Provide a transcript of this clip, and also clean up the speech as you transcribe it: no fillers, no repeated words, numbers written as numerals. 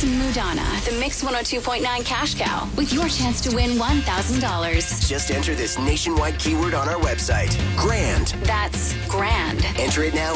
Mudana, the Mix 102.9 Cash Cow, with your chance to win $1,000. Just enter this nationwide keyword on our website. Grand. That's grand. Enter it now